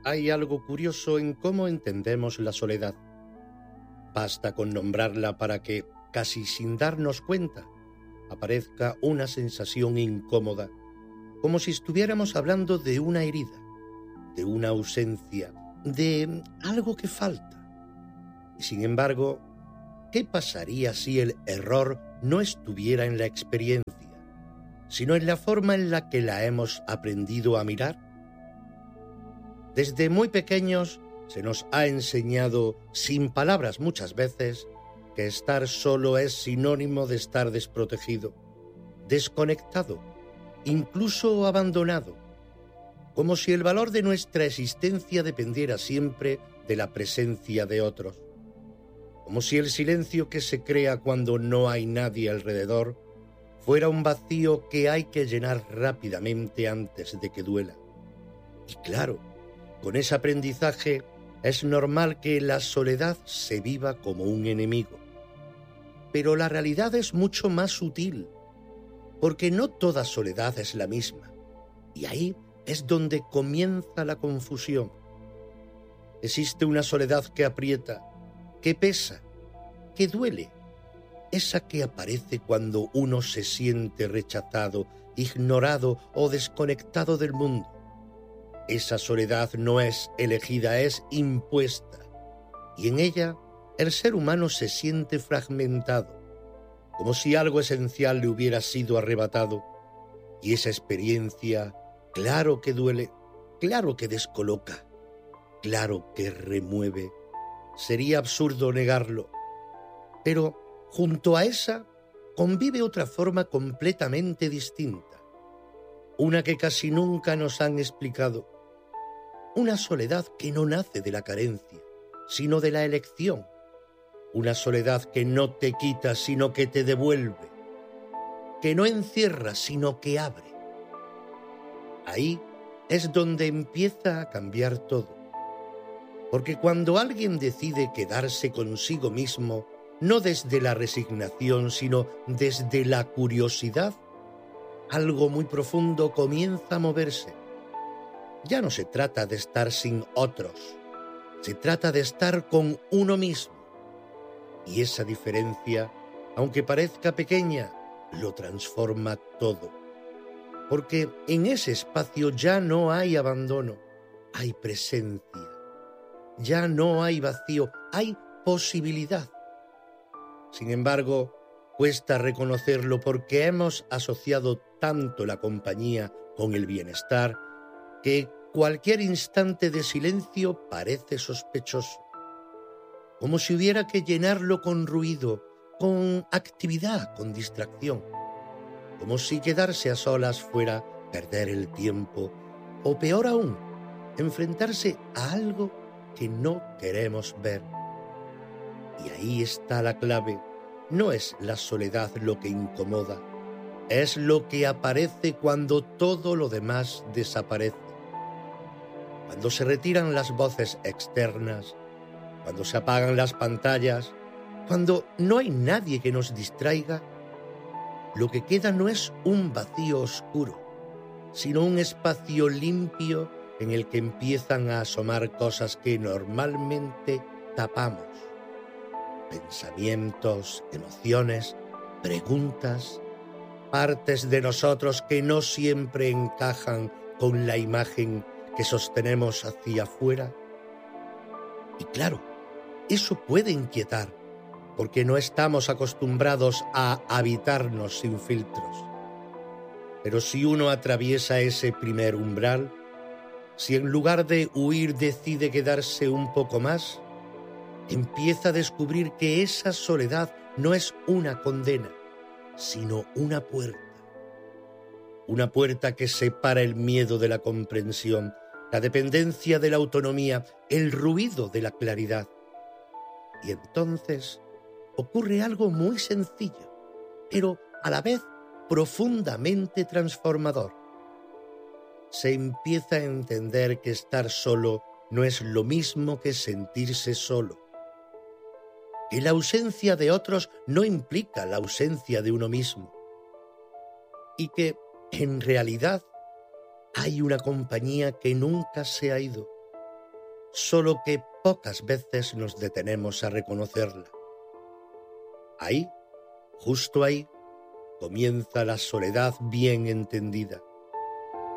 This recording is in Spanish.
hay algo curioso en cómo entendemos la soledad. Basta con nombrarla para que, casi sin darnos cuenta, aparezca una sensación incómoda, como si estuviéramos hablando de una herida, de una ausencia, de algo que falta. Y sin embargo, ¿qué pasaría si el error no estuviera en la experiencia, sino en la forma en la que la hemos aprendido a mirar? Desde muy pequeños se nos ha enseñado, sin palabras muchas veces, que estar solo es sinónimo de estar desprotegido, desconectado, incluso abandonado, como si el valor de nuestra existencia dependiera siempre de la presencia de otros, como si el silencio que se crea cuando no hay nadie alrededor fuera un vacío que hay que llenar rápidamente antes de que duela. Y claro, con ese aprendizaje es normal que la soledad se viva como un enemigo. Pero la realidad es mucho más sutil, porque no toda soledad es la misma, y ahí es donde comienza la confusión. Existe una soledad que aprieta, que pesa, que duele, esa que aparece cuando uno se siente rechazado, ignorado o desconectado del mundo. Esa soledad no es elegida, es impuesta, y en ella el ser humano se siente fragmentado, como si algo esencial le hubiera sido arrebatado, y esa experiencia, claro que duele, claro que descoloca, claro que remueve. Sería absurdo negarlo, pero junto a esa convive otra forma completamente distinta, una que casi nunca nos han explicado. Una soledad que no nace de la carencia, sino de la elección. Una soledad que no te quita, sino que te devuelve. Que no encierra, sino que abre. Ahí es donde empieza a cambiar todo. Porque cuando alguien decide quedarse consigo mismo, no desde la resignación, sino desde la curiosidad, algo muy profundo comienza a moverse. Ya no se trata de estar sin otros, se trata de estar con uno mismo. Y esa diferencia, aunque parezca pequeña, lo transforma todo. Porque en ese espacio ya no hay abandono, hay presencia. Ya no hay vacío, hay posibilidad. Sin embargo, cuesta reconocerlo porque hemos asociado tanto la compañía con el bienestar que cualquier instante de silencio parece sospechoso, como si hubiera que llenarlo con ruido, con actividad, con distracción, como si quedarse a solas fuera perder el tiempo, o peor aún, enfrentarse a algo que no queremos ver. Y ahí está la clave. No es la soledad lo que incomoda, es lo que aparece cuando todo lo demás desaparece. Cuando se retiran las voces externas, cuando se apagan las pantallas, cuando no hay nadie que nos distraiga, lo que queda no es un vacío oscuro, sino un espacio limpio en el que empiezan a asomar cosas que normalmente tapamos. Pensamientos, emociones, preguntas, partes de nosotros que no siempre encajan con la imagen que sostenemos hacia afuera. Y claro, eso puede inquietar, porque no estamos acostumbrados a habitarnos sin filtros. Pero si uno atraviesa ese primer umbral, si en lugar de huir decide quedarse un poco más, empieza a descubrir que esa soledad no es una condena, sino una puerta. Una puerta que separa el miedo de la comprensión, la dependencia de la autonomía, el ruido de la claridad. Y entonces ocurre algo muy sencillo, pero a la vez profundamente transformador. Se empieza a entender que estar solo no es lo mismo que sentirse solo. Que la ausencia de otros no implica la ausencia de uno mismo. Y que, en realidad, hay una compañía que nunca se ha ido, solo que pocas veces nos detenemos a reconocerla. Ahí, justo ahí, comienza la soledad bien entendida.